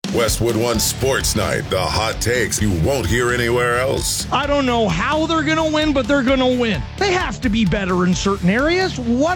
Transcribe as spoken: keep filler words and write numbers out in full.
Westwood One Sports Night, the hot takes you won't hear anywhere else. I don't know how they're going to win, but they're going to win. They have to be better in certain areas. What